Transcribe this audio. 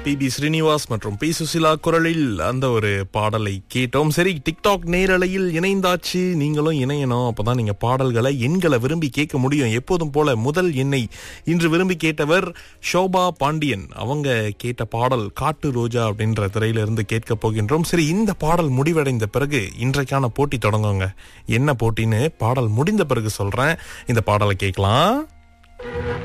B Srinivas மற்றும் B Susheela குரலில் அந்த ஒரு பாடலை கேட்டோம். சரி, டிக்டாக் நேரலையில் இணைந்தாச்சு. நீங்களும் இணையணும். அப்பதான் நீங்க பாடல்களை எண்களை விரும்பி கேட்க முடியும். எப்போதும் போல முதல் எண்ணை இன்று விரும்பி கேட்டவர் ஷோபா பாண்டியன். அவங்க கேட்ட பாடல் காட்டு ரோஜா அப்படின்ற திரையிலிருந்து கேட்க போகின்றோம். சரி, இந்த பாடல் முடிவடைந்த பிறகு இன்றைக்கான போட்டி தொடங்குங்க. என்ன போட்டின்னு பாடல் முடிந்த பிறகு சொல்றேன். இந்த பாடலை கேட்கலாம்.